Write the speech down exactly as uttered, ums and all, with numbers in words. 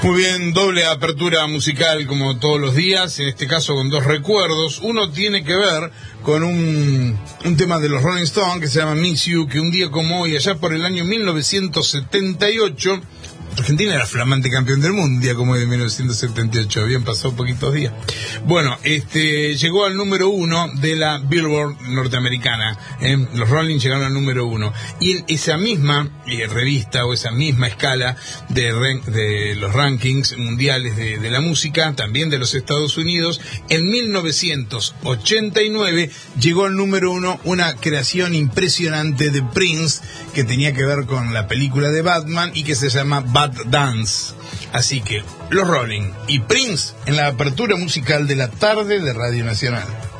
Muy bien, doble apertura musical como todos los días, en este caso con dos recuerdos. Uno tiene que ver con un, un tema de los Rolling Stones que se llama Miss You, que un día como hoy, allá por el año mil novecientos setenta y ocho, Argentina era flamante campeón del mundo, un día como hoy de mil novecientos setenta y ocho, habían pasado poquitos días. Bueno, este llegó al número uno de la Billboard norteamericana, ¿eh? Los Rolling llegaron al número uno, y en esa misma eh, revista o esa misma escala de, de los rankings mundiales de, de la música, también de los Estados Unidos, en mil novecientos ochenta y nueve llegó al número uno una creación impresionante de Prince, que tenía que ver con la película de Batman y que se llama Bad Dance. Así que los Rolling y Prince en la apertura musical de la tarde de Radio Nacional.